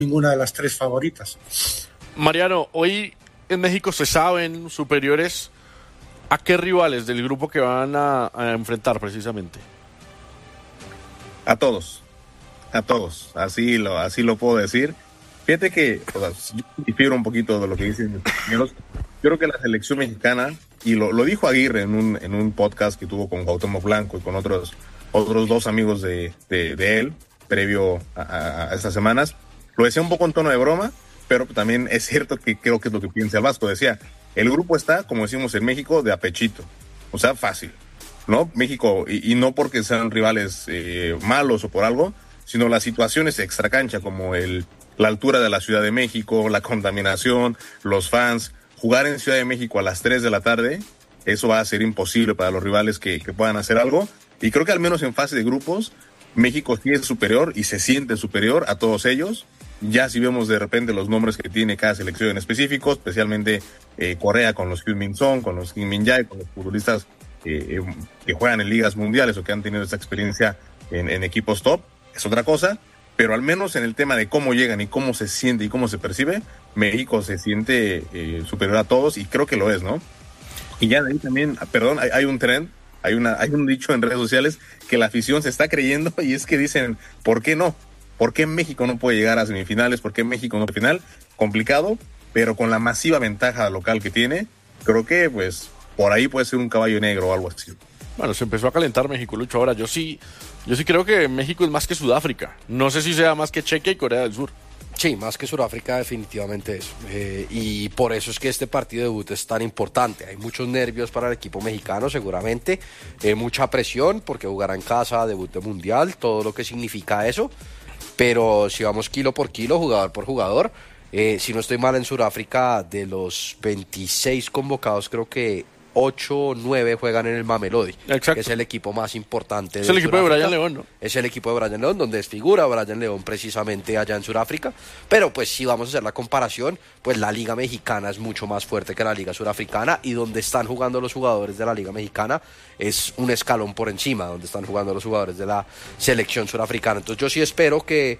ninguna de las tres favoritas. Mariano, hoy en México se saben superiores a qué rivales del grupo que van a enfrentar precisamente. A todos, así lo puedo decir. Fíjate que, yo difiero un poquito de lo que dicen mis compañeros. Yo creo que la selección mexicana, y lo dijo Aguirre en un podcast que tuvo con Cuauhtémoc Blanco y con otros dos amigos de él, previo a estas semanas, lo decía un poco en tono de broma, pero también es cierto que creo que es lo que piensa el Vasco. Decía, el grupo está, como decimos en México, de a pechito, o sea, fácil, ¿no? México, y no porque sean rivales malos o por algo, sino las situaciones extracancha, como la altura de la Ciudad de México, la contaminación, los fans. Jugar en Ciudad de México a las 3 de la tarde, eso va a ser imposible para los rivales que puedan hacer algo. Y creo que al menos en fase de grupos, México sí es superior y se siente superior a todos ellos. Ya si vemos de repente los nombres que tiene cada selección en específico, especialmente Corea con los Heung-min Son, con los Kim Min-jae, con los futbolistas que juegan en ligas mundiales o que han tenido esta experiencia en equipos top, es otra cosa. Pero al menos en el tema de cómo llegan y cómo se siente y cómo se percibe, México se siente superior a todos y creo que lo es, ¿no? Y ya de ahí también, perdón, hay un trend, hay un dicho en redes sociales que la afición se está creyendo y es que dicen, ¿por qué no? ¿Por qué México no puede llegar a semifinales? ¿Por qué México no final? Complicado, pero con la masiva ventaja local que tiene, creo que pues por ahí puede ser un caballo negro o algo así. Bueno, se empezó a calentar México, Lucho. Ahora, yo sí creo que México es más que Sudáfrica. No sé si sea más que Chequia y Corea del Sur. Sí, más que Sudáfrica definitivamente es. Y por eso es que este partido de debut es tan importante. Hay muchos nervios para el equipo mexicano seguramente, mucha presión porque jugará en casa, debut de mundial, todo lo que significa eso. Pero si vamos kilo por kilo, jugador por jugador, si no estoy mal en Sudáfrica, de los 26 convocados creo que 8 o 9 juegan en el Mamelodi, exacto, que es el equipo más importante. Es el equipo de Brian León, ¿no? Es el equipo de Brian León, donde desfigura Brian León precisamente allá en Sudáfrica. Pero pues si vamos a hacer la comparación, pues la Liga Mexicana es mucho más fuerte que la Liga Surafricana, y donde están jugando los jugadores de la Liga Mexicana es un escalón por encima, donde están jugando los jugadores de la selección surafricana. Entonces yo sí espero que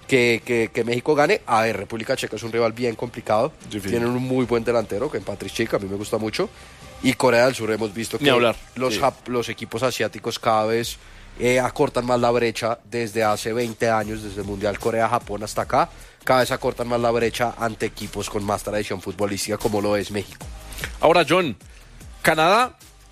México gane. A ver, República Checa es un rival bien complicado. Tienen un muy buen delantero, que es Patrick Schick, a mí me gusta mucho. Y Corea del Sur hemos visto que los equipos asiáticos cada vez acortan más la brecha desde hace 20 años, desde el Mundial Corea-Japón hasta acá. Cada vez acortan más la brecha ante equipos con más tradición futbolística como lo es México. Ahora, John, ¿Canadá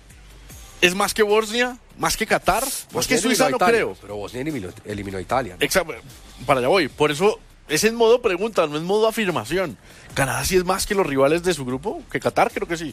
es más que Bosnia? ¿Más que Qatar? ¿Más que Suiza? No creo. Pero Bosnia eliminó a Italia, ¿no? Exacto, para allá voy. Por eso es en modo pregunta, no es modo afirmación. ¿Canadá sí es más que los rivales de su grupo? ¿Que Qatar? Creo que sí.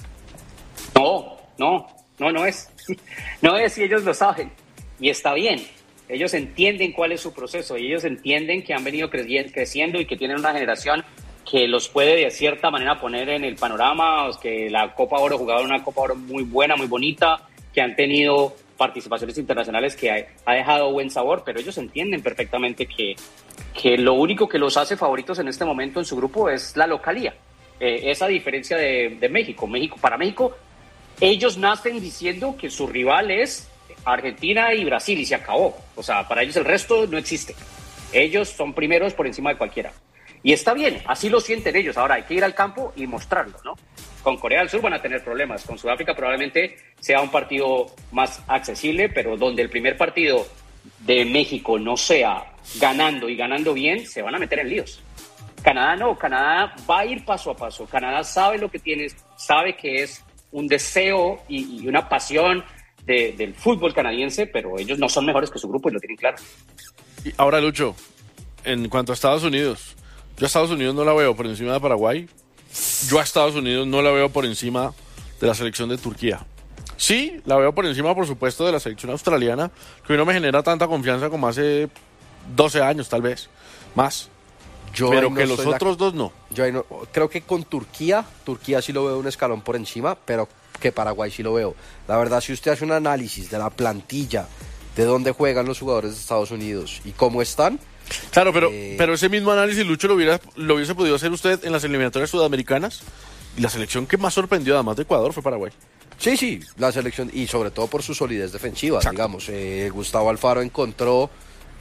No es. No es, y ellos lo saben. Y está bien. Ellos entienden cuál es su proceso y ellos entienden que han venido creciendo y que tienen una generación que los puede de cierta manera poner en el panorama, que la Copa Oro, jugaron una Copa Oro muy buena, muy bonita, que han tenido participaciones internacionales que ha dejado buen sabor, pero ellos entienden perfectamente que lo único que los hace favoritos en este momento en su grupo es la localía. Esa diferencia de México. Para México, ellos nacen diciendo que su rival es Argentina y Brasil y se acabó. O sea, para ellos el resto no existe. Ellos son primeros por encima de cualquiera. Y está bien, así lo sienten ellos. Ahora hay que ir al campo y mostrarlo, ¿no? Con Corea del Sur van a tener problemas. Con Sudáfrica probablemente sea un partido más accesible, pero donde el primer partido de México no sea ganando y ganando bien, se van a meter en líos. Canadá no, Canadá va a ir paso a paso. Canadá sabe lo que tiene, sabe que es un deseo y una pasión del fútbol canadiense, pero ellos no son mejores que su grupo y lo tienen claro. Y ahora, Lucho, en cuanto a Estados Unidos, yo a Estados Unidos no la veo por encima de Paraguay. Yo a Estados Unidos no la veo por encima de la selección de Turquía. Sí, la veo por encima, por supuesto, de la selección australiana, que hoy no me genera tanta confianza como hace 12 años, tal vez, más. Pero que los otros dos no. Creo que con Turquía sí lo veo un escalón por encima, pero que Paraguay sí lo veo. La verdad, si usted hace un análisis de la plantilla, de dónde juegan los jugadores de Estados Unidos y cómo están... Claro, pero ese mismo análisis, Lucho, lo hubiese podido hacer usted en las eliminatorias sudamericanas, y la selección que más sorprendió, además de Ecuador, fue Paraguay. Sí, la selección, y sobre todo por su solidez defensiva. Exacto. Digamos. Gustavo Alfaro encontró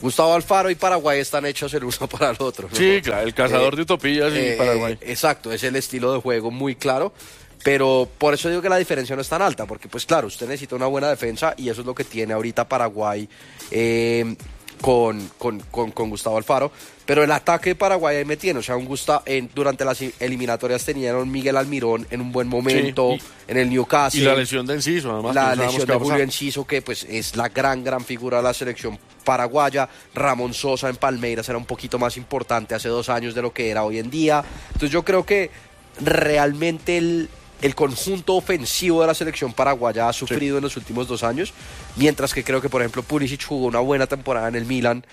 Gustavo Alfaro y Paraguay están hechos el uno para el otro, ¿no? Sí, claro, el cazador de utopías y Paraguay. Exacto, es el estilo de juego muy claro, pero por eso digo que la diferencia no es tan alta, porque pues claro, usted necesita una buena defensa y eso es lo que tiene ahorita Paraguay con Gustavo Alfaro, pero el ataque de Paraguay ahí me tiene, o sea, durante las eliminatorias tenían Miguel Almirón en un buen momento, Sí, en el Newcastle. Y la lesión de Enciso, además. La que no sabemos lesión qué va de a pasar. Julio Enciso, que pues es la gran figura de la selección paraguaya. Ramón Sosa en Palmeiras era un poquito más importante hace 2 años de lo que era hoy en día. Entonces yo creo que realmente el conjunto ofensivo de la selección paraguaya ha sufrido en los últimos 2 años, mientras que creo que, por ejemplo, Pulisic jugó una buena temporada en el Milan.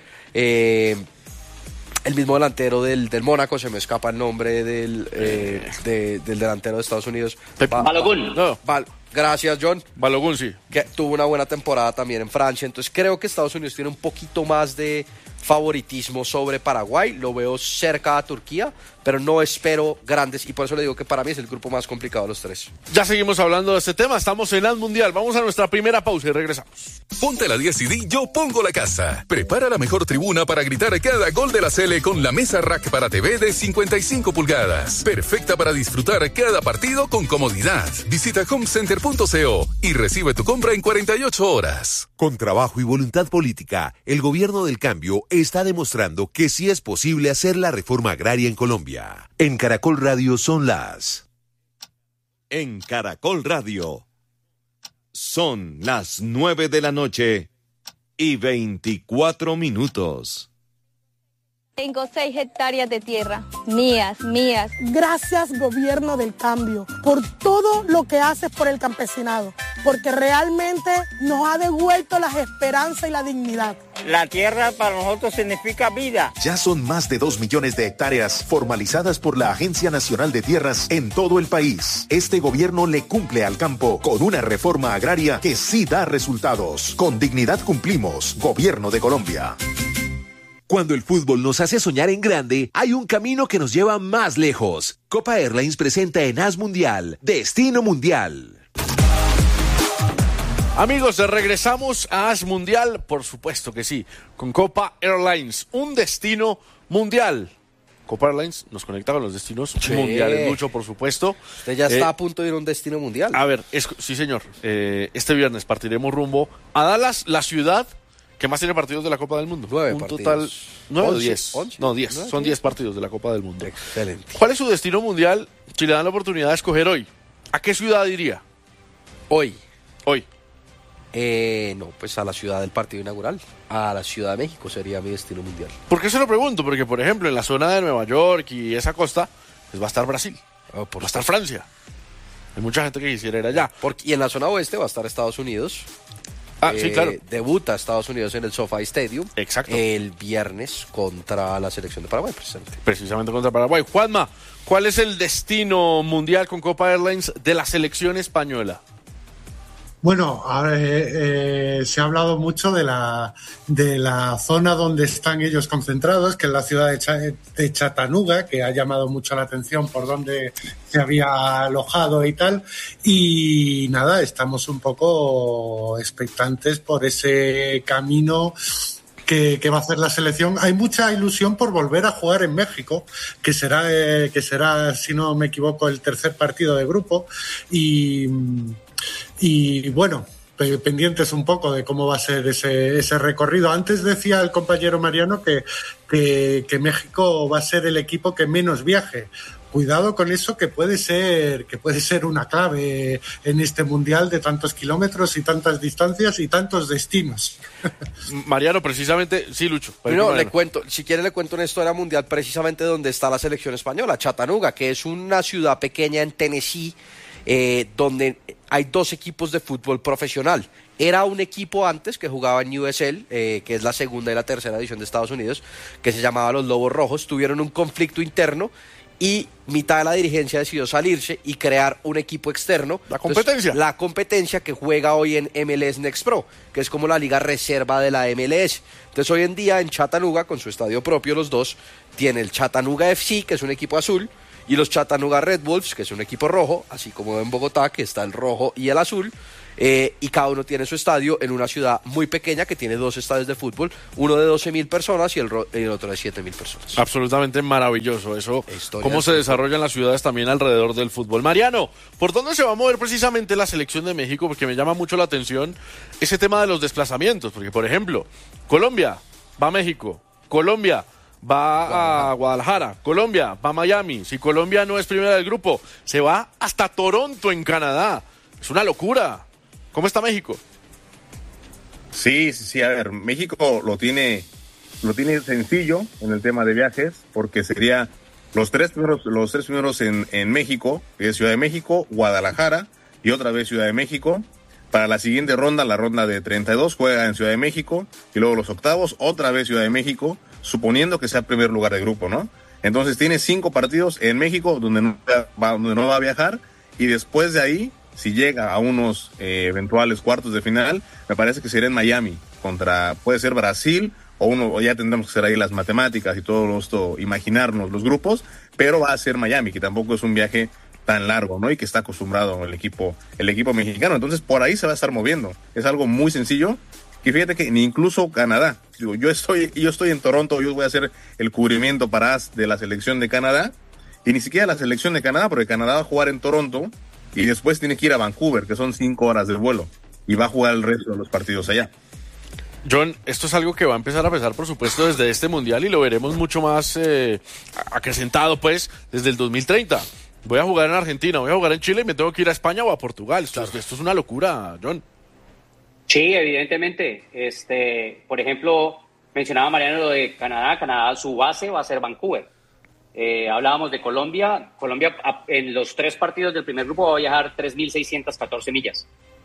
El mismo delantero del Mónaco, se me escapa el nombre del delantero de Estados Unidos. Balogun. No, Gracias, John. Balogun sí. Que tuvo una buena temporada también en Francia. Entonces creo que Estados Unidos tiene un poquito más de favoritismo sobre Paraguay. Lo veo cerca a Turquía, pero no espero grandes. Y por eso le digo que para mí es el grupo más complicado de los 3. Ya seguimos hablando de este tema. Estamos en el Mundial. Vamos a nuestra primera pausa y regresamos. Ponte la 10 y di Yo Pongo la Casa. Prepara la mejor tribuna para gritar cada gol de la Sele con la mesa rack para TV de 55 pulgadas. Perfecta para disfrutar cada partido con comodidad. Visita homecenter.co y recibe tu compra en 48 horas. Con trabajo y voluntad política, el gobierno del cambio está demostrando que sí es posible hacer la reforma agraria en Colombia. En Caracol Radio son las... En Caracol Radio son las 9 de la noche y 24 minutos. Tengo 6 hectáreas de tierra, mías. Gracias, gobierno del cambio, por todo lo que haces por el campesinado, porque realmente nos ha devuelto las esperanzas y la dignidad. La tierra para nosotros significa vida. Ya son más de 2 millones de hectáreas formalizadas por la Agencia Nacional de Tierras en todo el país. Este gobierno le cumple al campo con una reforma agraria que sí da resultados. Con dignidad cumplimos, Gobierno de Colombia. Cuando el fútbol nos hace soñar en grande, hay un camino que nos lleva más lejos. Copa Airlines presenta en AS Mundial, Destino Mundial. Amigos, regresamos a AS Mundial, por supuesto que sí, con Copa Airlines, un destino mundial. Copa Airlines nos conecta con los destinos mundiales, Lucho, por supuesto. Usted ya está a punto de ir a un destino mundial. A ver, sí señor, este viernes partiremos rumbo a Dallas, la ciudad que más tiene partidos de la Copa del Mundo. 9 un partidos. Total, 9 o 11, 10. 11. No, 10. ¿9? Son 10 partidos de la Copa del Mundo. Excelente. ¿Cuál es su destino mundial si le dan la oportunidad de escoger hoy? ¿A qué ciudad iría? Hoy. No, pues a la ciudad del partido inaugural. A la Ciudad de México sería mi destino mundial. ¿Por qué se lo pregunto? Porque, por ejemplo, en la zona de Nueva York y esa costa, pues va a estar Brasil. Va a estar Francia. Hay mucha gente que quisiera ir allá. Y en la zona oeste va a estar Estados Unidos. Sí, claro. Debuta Estados Unidos en el SoFi Stadium. Exacto. El viernes contra la selección de Paraguay, precisamente contra Paraguay. Juanma, ¿cuál es el destino mundial con Copa Airlines de la selección española? Bueno, se ha hablado mucho de la zona donde están ellos concentrados, que es la ciudad de Chattanooga, que ha llamado mucho la atención por donde se había alojado y tal. Y nada, estamos un poco expectantes por ese camino que va a hacer la selección. Hay mucha ilusión por volver a jugar en México, que será, si no me equivoco, el tercer partido de grupo. Y bueno, pendientes un poco de cómo va a ser ese recorrido. Antes decía el compañero Mariano que México va a ser el equipo que menos viaje. Cuidado con eso, que puede ser una clave en este mundial de tantos kilómetros y tantas distancias y tantos destinos. Mariano, precisamente, sí, Lucho. No, le cuento una historia mundial precisamente donde está la selección española, Chattanooga, que es una ciudad pequeña en Tennessee, donde hay 2 equipos de fútbol profesional. Era un equipo antes que jugaba en USL, que es la segunda y la tercera división de Estados Unidos, que se llamaba los Lobos Rojos. Tuvieron un conflicto interno y mitad de la dirigencia decidió salirse y crear un equipo externo. La competencia. Entonces, la competencia que juega hoy en MLS Next Pro, que es como la liga reserva de la MLS. Entonces hoy en día en Chattanooga, con su estadio propio los dos, tiene el Chattanooga FC, que es un equipo azul, y los Chattanooga Red Wolves, que es un equipo rojo, así como en Bogotá, que está el rojo y el azul. Y cada uno tiene su estadio en una ciudad muy pequeña que tiene 2 estadios de fútbol, uno de 12.000 personas y el otro de 7.000 personas. Absolutamente maravilloso eso, Historia cómo se desarrollan las ciudades también alrededor del fútbol. Mariano, ¿por dónde se va a mover precisamente la selección de México? Porque me llama mucho la atención ese tema de los desplazamientos, porque por ejemplo, Colombia va a México, Colombia va a Guadalajara, Colombia va a Miami, si Colombia no es primera del grupo, se va hasta Toronto en Canadá, es una locura. ¿Cómo está México? Sí, a ver, México lo tiene sencillo en el tema de viajes, porque sería los tres primeros en México, que es Ciudad de México, Guadalajara y otra vez Ciudad de México. Para la siguiente ronda, la ronda de 32, juega en Ciudad de México, y luego los octavos, otra vez Ciudad de México, suponiendo que sea primer lugar de grupo, ¿no? Entonces tiene 5 partidos en México donde no va a viajar, y después de ahí, si llega a unos eventuales cuartos de final, me parece que sería en Miami, puede ser Brasil, o ya tendremos que hacer ahí las matemáticas y todo esto, imaginarnos los grupos, pero va a ser Miami, que tampoco es un viaje tan largo, ¿no? Y que está acostumbrado el equipo mexicano. Entonces, por ahí se va a estar moviendo. Es algo muy sencillo. Y fíjate que ni incluso Canadá, yo estoy en Toronto, yo voy a hacer el cubrimiento de la selección de Canadá, y ni siquiera la selección de Canadá, porque Canadá va a jugar en Toronto, y después tiene que ir a Vancouver, que son 5 horas de vuelo, y va a jugar el resto de los partidos allá. John, esto es algo que va a empezar a pesar, por supuesto, desde este Mundial, y lo veremos mucho más acrecentado, pues, desde el 2030. Voy a jugar en Argentina, voy a jugar en Chile y me tengo que ir a España o a Portugal. Esto es una locura, John. Sí, evidentemente. Por ejemplo, mencionaba Mariano lo de Canadá. Canadá, su base va a ser Vancouver. Hablábamos de Colombia. Colombia en los 3 partidos del primer grupo va a viajar 3.614 millas.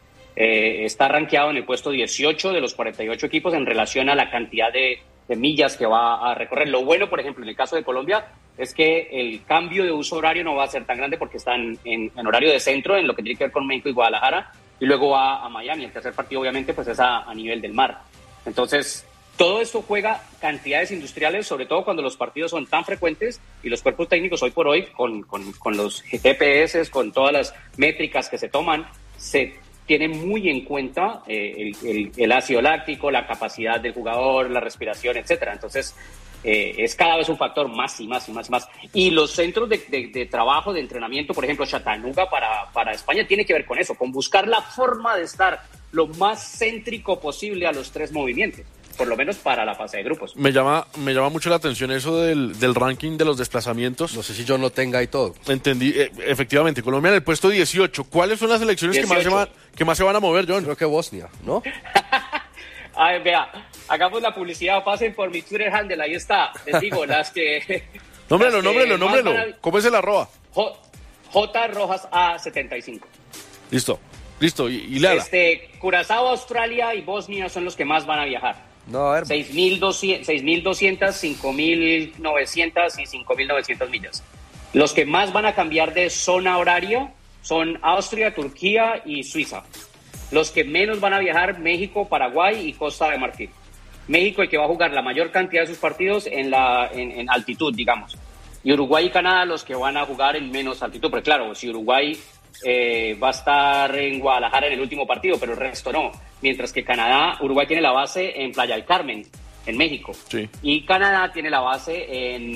Está rankeado en el puesto 18 de los 48 equipos en relación a la cantidad de millas que va a recorrer. Lo bueno, por ejemplo, en el caso de Colombia, es que el cambio de uso horario no va a ser tan grande porque están en horario de centro, en lo que tiene que ver con México y Guadalajara, y luego va a Miami. El tercer partido, obviamente, pues es a nivel del mar. Entonces, todo esto juega cantidades industriales, sobre todo cuando los partidos son tan frecuentes y los cuerpos técnicos hoy por hoy, con los GPS, con todas las métricas que se toman, se tiene muy en cuenta el ácido láctico, la capacidad del jugador, la respiración, etcétera. Entonces, es cada vez un factor más y más. Y los centros de trabajo, de entrenamiento, por ejemplo, Chattanooga para España, tiene que ver con eso, con buscar la forma de estar lo más céntrico posible a los 3 movimientos, por lo menos para la fase de grupos. Me llama mucho la atención eso del ranking de los desplazamientos. No sé si John lo tenga y todo. Entendí, efectivamente, Colombia en el puesto 18. ¿Cuáles son las selecciones que más se van a mover, John? Creo que Bosnia, ¿no? A ver, vea, hagamos la publicidad, pasen por mi Twitter handle, ahí está. Les digo, las que... Nómbrelo. ¿Cómo es el @? J Rojas A75. Listo. Y Lara. Curazao, Australia y Bosnia son los que más van a viajar. No, a ver. 6.200, 5.900 y 5.900 millas. Los que más van a cambiar de zona horaria son Austria, Turquía y Suiza. Los que menos van a viajar, México, Paraguay y Costa de Marfil. México, el que va a jugar la mayor cantidad de sus partidos en altitud, digamos. Y Uruguay y Canadá, los que van a jugar en menos altitud. Pero claro, si Uruguay va a estar en Guadalajara en el último partido, pero el resto no. Mientras que Uruguay tiene la base en Playa del Carmen, en México. Sí. Y Canadá tiene la base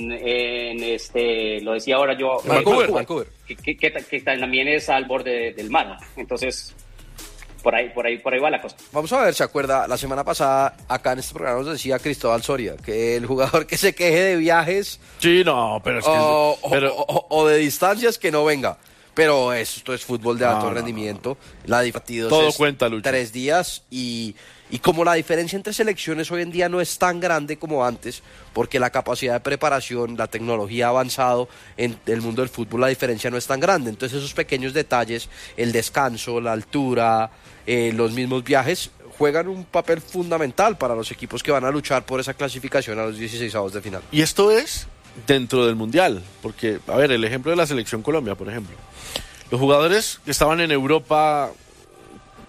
lo decía ahora yo, Vancouver. Que también es al borde del mar. Entonces, por ahí va la cosa. Vamos a ver, ¿se acuerda? La semana pasada, acá en este programa nos decía Cristóbal Soria que el jugador que se queje de viajes... Sí, no, pero es que... o de distancias, que no venga. Pero esto es fútbol de alto rendimiento. La partidos todo es cuenta, Lucho. 3 días y como la diferencia entre selecciones hoy en día no es tan grande como antes, porque la capacidad de preparación, la tecnología ha avanzado en el mundo del fútbol, la diferencia no es tan grande. Entonces esos pequeños detalles, el descanso, la altura, los mismos viajes, juegan un papel fundamental para los equipos que van a luchar por esa clasificación a los 16avos de final. Y esto es dentro del Mundial, porque, a ver, el ejemplo de la selección Colombia, por ejemplo. Los jugadores que estaban en Europa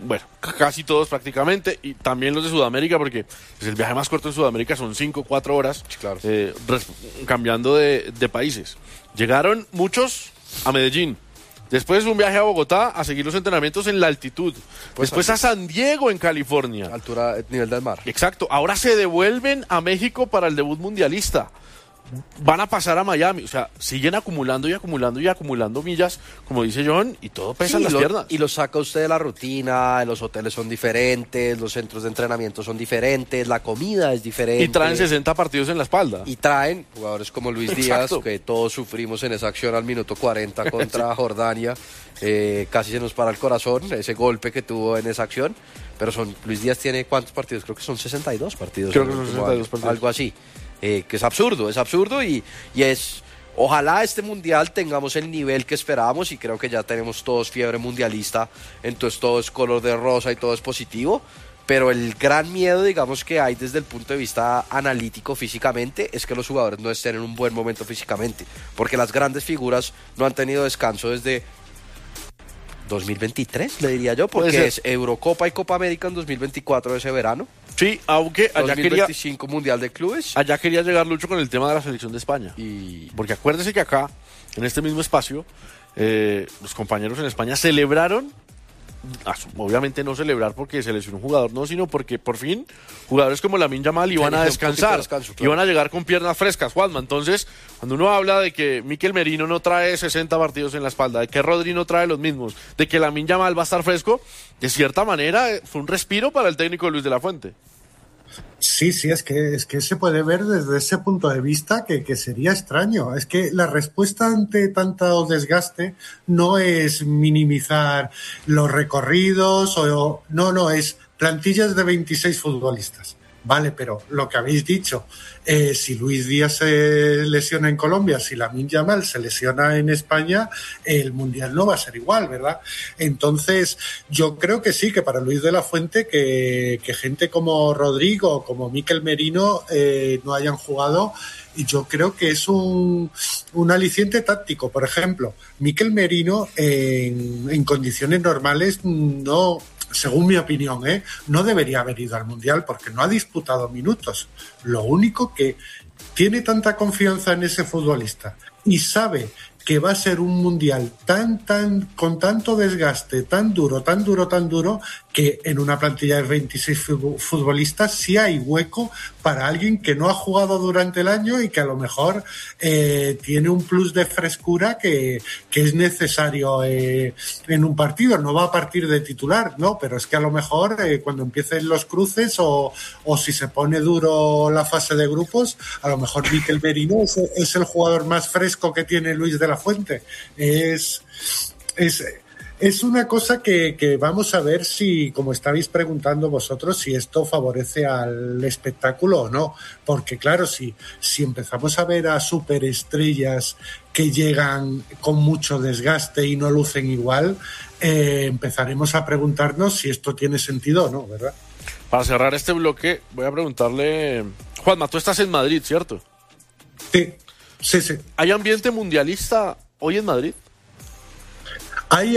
bueno, casi todos prácticamente, y también los de Sudamérica, porque pues, el viaje más corto en Sudamérica son 5 o 4 horas, claro. Cambiando de países. Llegaron muchos a Medellín, después un viaje a Bogotá a seguir los entrenamientos en la altitud, después a San Diego en California. Altura, nivel del mar. Exacto, ahora se devuelven a México para el debut mundialista. Van a pasar a Miami, o sea, siguen acumulando y acumulando y acumulando millas, como dice John, y todo pesa en las piernas. Y lo saca usted de la rutina, los hoteles son diferentes, los centros de entrenamiento son diferentes, la comida es diferente. Y traen 60 partidos en la espalda. Y traen jugadores como Luis Díaz, que todos sufrimos en esa acción al minuto 40 contra Jordania, casi se nos para el corazón, ese golpe que tuvo en esa acción, pero Luis Díaz tiene ¿cuántos partidos? Creo que son 62 partidos. Creo que son 62 partidos. Algo así. Que es absurdo y es, ojalá este mundial tengamos el nivel que esperábamos y creo que ya tenemos todos fiebre mundialista, entonces todo es color de rosa y todo es positivo, pero el gran miedo, digamos, que hay desde el punto de vista analítico físicamente es que los jugadores no estén en un buen momento físicamente, porque las grandes figuras no han tenido descanso desde 2023, le diría yo, porque es Eurocopa y Copa América en 2024 ese verano. Sí, aunque allá 2025 Mundial de Clubes. Allá quería llegar Lucho con el tema de la selección de España. Porque acuérdese que acá, en este mismo espacio, los compañeros en España celebraron, obviamente no celebrar porque se lesionó un jugador, no, sino porque por fin jugadores como Lamine Yamal iban a descansar, claro. Iban a llegar con piernas frescas, Juanma. Entonces, cuando uno habla de que Mikel Merino no trae 60 partidos en la espalda, de que Rodri no trae los mismos, de que Lamine Yamal va a estar fresco, de cierta manera fue un respiro para el técnico Luis de la Fuente. Sí, es que se puede ver desde ese punto de vista que sería extraño. Es que la respuesta ante tanto desgaste no es minimizar los recorridos no, es plantillas de 26 futbolistas. Vale, pero lo que habéis dicho, si Luis Díaz se lesiona en Colombia, si Lamine Yamal se lesiona en España, el Mundial no va a ser igual, ¿verdad? Entonces, yo creo que sí, que para Luis de la Fuente, que gente como Rodrigo, como Mikel Merino no hayan jugado, y yo creo que es un aliciente táctico. Por ejemplo, Mikel Merino en condiciones normales no... Según mi opinión, no debería haber ido al Mundial porque no ha disputado minutos. Lo único que tiene tanta confianza en ese futbolista y sabe que va a ser un Mundial con tanto desgaste, tan duro, que en una plantilla de 26 futbolistas sí hay hueco para alguien que no ha jugado durante el año y que a lo mejor tiene un plus de frescura que es necesario en un partido. No va a partir de titular, ¿no? Pero es que a lo mejor cuando empiecen los cruces o si se pone duro la fase de grupos, a lo mejor Mikel Merino es el jugador más fresco que tiene Luis de la Fuente. Es una cosa que vamos a ver si, como estabais preguntando vosotros, si esto favorece al espectáculo o no. Porque claro, si empezamos a ver a superestrellas que llegan con mucho desgaste y no lucen igual, empezaremos a preguntarnos si esto tiene sentido o no, ¿verdad? Para cerrar este bloque, voy a preguntarle... Juanma, tú estás en Madrid, ¿cierto? Sí. ¿Hay ambiente mundialista hoy en Madrid? Hay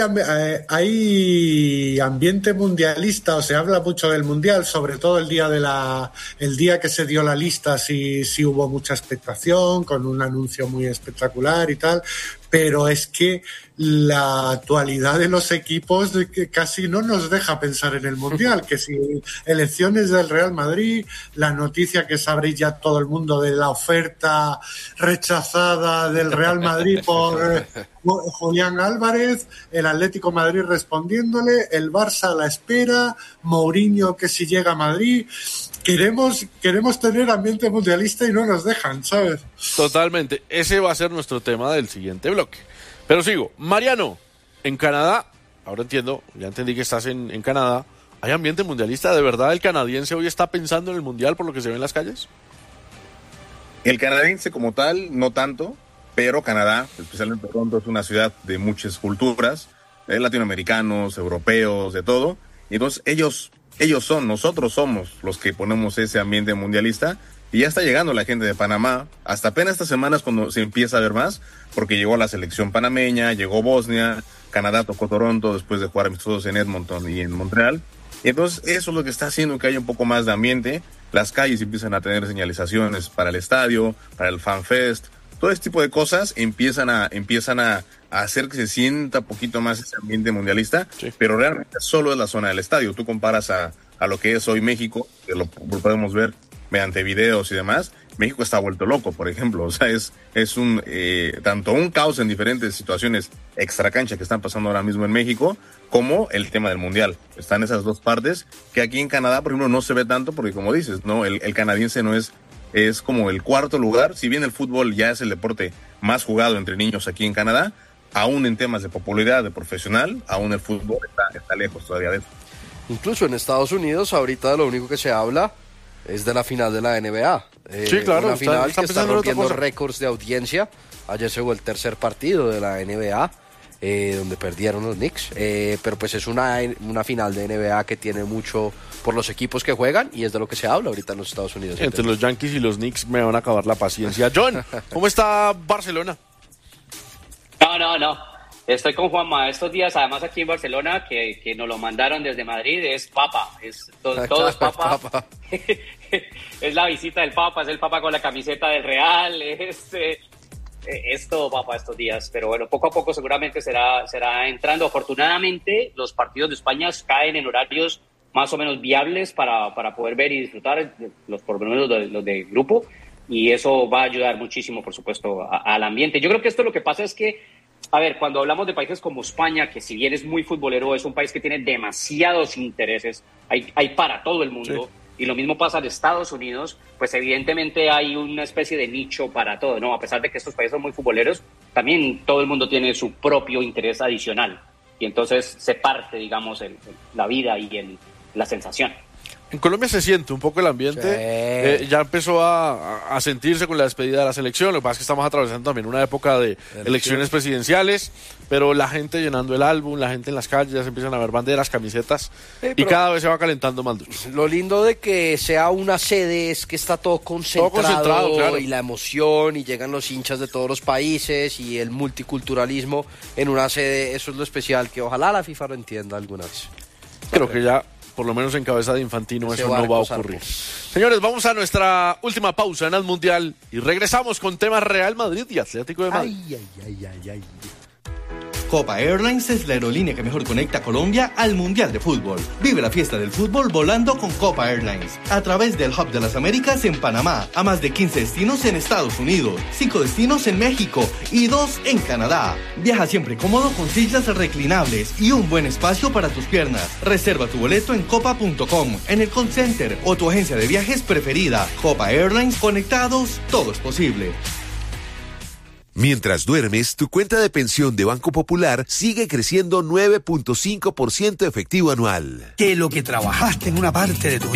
ambiente mundialista, o se habla mucho del mundial, sobre todo el día que se dio la lista, sí hubo mucha expectación, con un anuncio muy espectacular y tal, pero es que la actualidad de los equipos que casi no nos deja pensar en el Mundial, que si elecciones del Real Madrid, la noticia que sabréis ya todo el mundo de la oferta rechazada del Real Madrid por Julián Álvarez, el Atlético de Madrid respondiéndole, el Barça a la espera, Mourinho que si llega a Madrid... Queremos tener ambiente mundialista y no nos dejan, ¿sabes? Totalmente. Ese va a ser nuestro tema del siguiente bloque. Pero sigo. Mariano, en Canadá, ahora ya entendí que estás en Canadá, ¿hay ambiente mundialista? ¿De verdad el canadiense hoy está pensando en el mundial por lo que se ve en las calles? El canadiense como tal, no tanto, pero Canadá, especialmente Toronto, es una ciudad de muchas culturas, latinoamericanos, europeos, de todo, y entonces nosotros somos los que ponemos ese ambiente mundialista, Y ya está llegando la gente de Panamá. Hasta apenas estas semanas cuando se empieza a ver más, porque llegó la selección panameña, llegó Bosnia, Canadá tocó Toronto después de jugar amistosos en Edmonton y en Montreal. Y entonces eso es lo que está haciendo que haya un poco más de ambiente. Las calles empiezan a tener señalizaciones para el estadio, para el Fan Fest. Todo este tipo de cosas empiezan a hacer que se sienta un poquito más ese ambiente mundialista, sí. Pero realmente solo es la zona del estadio. Tú comparas a lo que es hoy México, que lo podemos ver mediante videos y demás. México está vuelto loco, por ejemplo. O sea, es tanto un caos en diferentes situaciones extracancha que están pasando ahora mismo en México, como el tema del mundial. Están esas dos partes que aquí en Canadá, por ejemplo, no se ve tanto porque, como dices, no, el canadiense no es como el cuarto lugar. Si bien el fútbol ya es el deporte más jugado entre niños aquí en Canadá, aún en temas de popularidad, de profesional, aún el fútbol está lejos todavía de eso. Incluso en Estados Unidos ahorita lo único que se habla es de la final de la NBA. Sí, claro. Una final que está rompiendo récords de audiencia. Ayer se jugó el tercer partido de la NBA, donde perdieron los Knicks. Pero pues es una final de NBA que tiene mucho por los equipos que juegan y es de lo que se habla ahorita en los Estados Unidos. Entre los Yankees y los Knicks me van a acabar la paciencia. John, ¿cómo está Barcelona? No. Estoy con Juanma estos días, además aquí en Barcelona, que nos lo mandaron desde Madrid, es Papa, todo es Papa. Es la visita del Papa, es el Papa con la camiseta del Real, es todo Papa estos días, pero bueno, poco a poco seguramente será entrando. Afortunadamente los partidos de España caen en horarios más o menos viables para poder ver y disfrutar, por lo menos los de grupo, y eso va a ayudar muchísimo, por supuesto, al ambiente. Yo creo que esto lo que pasa es que, a ver, cuando hablamos de países como España, que si bien es muy futbolero, es un país que tiene demasiados intereses, hay para todo el mundo, sí. Y lo mismo pasa en Estados Unidos, pues evidentemente hay una especie de nicho para todo, ¿no? A pesar de que estos países son muy futboleros, también todo el mundo tiene su propio interés adicional, y entonces se parte, digamos, la vida y la sensación. En Colombia se siente un poco el ambiente, sí. Ya empezó a sentirse con la despedida de la selección. Lo que pasa es que estamos atravesando también una época de elecciones presidenciales, pero la gente llenando el álbum, la gente en las calles, ya se empiezan a ver banderas, camisetas, y cada vez se va calentando más duro. Lo lindo de que sea una sede es que está todo concentrado claro. Y la emoción, y llegan los hinchas de todos los países, y el multiculturalismo en una sede, eso es lo especial, que ojalá la FIFA lo entienda alguna vez. Creo que ya, por lo menos en cabeza de Infantino, eso no va a ocurrir. Señores, vamos a nuestra última pausa en el Mundial y regresamos con temas Real Madrid y Atlético de Madrid. Ay. Copa Airlines es la aerolínea que mejor conecta a Colombia al Mundial de Fútbol. Vive la fiesta del fútbol volando con Copa Airlines. A través del Hub de las Américas en Panamá, a más de 15 destinos en Estados Unidos, 5 destinos en México y 2 en Canadá. Viaja siempre cómodo con sillas reclinables y un buen espacio para tus piernas. Reserva tu boleto en copa.com, en el call center o tu agencia de viajes preferida. Copa Airlines, conectados, todo es posible. Mientras duermes, tu cuenta de pensión de Banco Popular sigue creciendo 9.5% efectivo anual. Que lo que trabajaste en una parte de tu